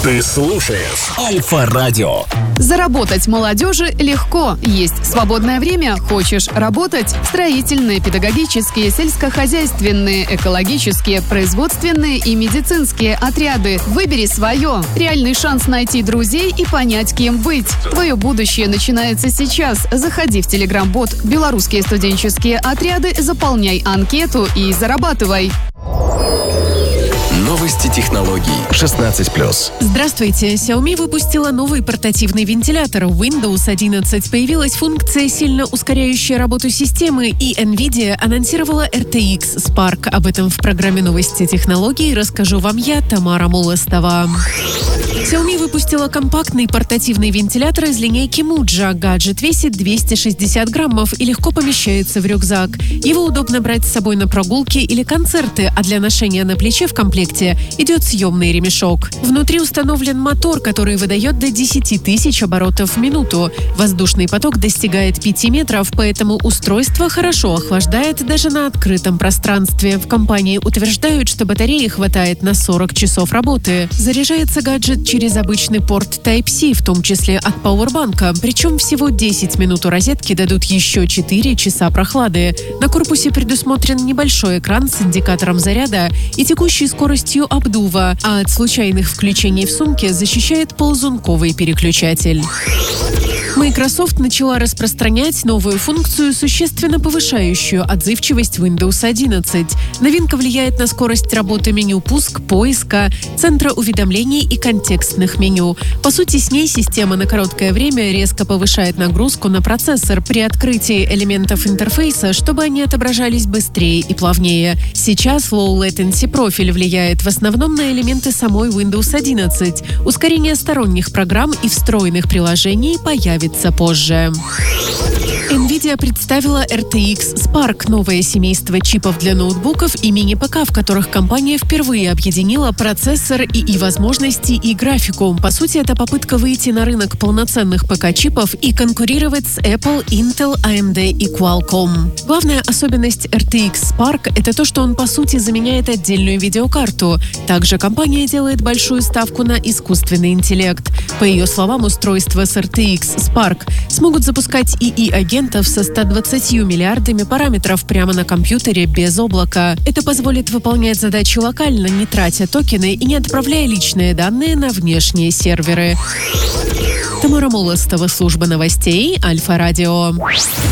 Ты слушаешь Альфа-радио. Заработать молодежи легко. Есть свободное время? Хочешь работать? Строительные, педагогические, сельскохозяйственные, экологические, производственные и медицинские отряды. Выбери свое. Реальный шанс найти друзей и понять, кем быть. Твое будущее начинается сейчас. Заходи в телеграм-бот «Белорусские студенческие отряды», заполняй анкету и зарабатывай. Новости технологий 16+. Здравствуйте. Xiaomi выпустила новый портативный вентилятор. В Windows 11 появилась функция, сильно ускоряющая работу системы, и NVIDIA анонсировала RTX Spark. Об этом в программе «Новости технологий» расскажу вам я, Тамара Молостова. Xiaomi выпустила компактный портативный вентилятор из линейки Muja. Гаджет весит 260 граммов и легко помещается в рюкзак. Его удобно брать с собой на прогулки или концерты, а для ношения на плече в комплекте идет съемный ремешок. Внутри установлен мотор, который выдает до 10 тысяч оборотов в минуту. Воздушный поток достигает 5 метров, поэтому устройство хорошо охлаждает даже на открытом пространстве. В компании утверждают, что батареи хватает на 40 часов работы. Заряжается гаджет через обычный порт Type-C, в том числе от пауэрбанка. Причем всего 10 минут у розетки дадут еще 4 часа прохлады. На корпусе предусмотрен небольшой экран с индикатором заряда и текущей скоростью обдува, а от случайных включений в сумке защищает ползунковый переключатель. Microsoft начала распространять новую функцию, существенно повышающую отзывчивость Windows 11. Новинка влияет на скорость работы меню «Пуск», поиска, центра уведомлений и контекстных меню. По сути, с ней система на короткое время резко повышает нагрузку на процессор при открытии элементов интерфейса, чтобы они отображались быстрее и плавнее. Сейчас Low Latency профиль влияет в основном на элементы самой Windows 11. Ускорение сторонних программ и встроенных приложений появится позже. NVIDIA представила RTX Spark – новое семейство чипов для ноутбуков и мини-ПК, в которых компания впервые объединила процессор и возможности и графику. По сути, это попытка выйти на рынок полноценных ПК-чипов и конкурировать с Apple, Intel, AMD и Qualcomm. Главная особенность RTX Spark – это то, что он по сути заменяет отдельную видеокарту. Также компания делает большую ставку на искусственный интеллект. По ее словам, устройства с RTX Spark смогут запускать ИИ-агентов со 120 миллиардами параметров прямо на компьютере без облака. Это позволит выполнять задачи локально, не тратя токены и не отправляя личные данные на внешние серверы. Тамара Молостова, служба новостей Альфа-радио.